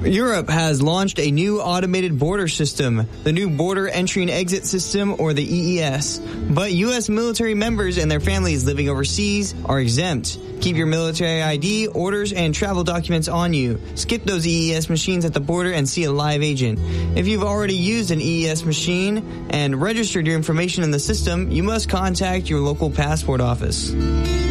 Europe has launched a new automated border system, the new Border Entry and Exit System, or the EES. But U.S. military members and their families living overseas are exempt. Keep your military ID, orders, and travel documents on you. Skip those EES machines at the border and see a live agent. If you've already used an EES machine and registered your information in the system, you must contact your local passport office.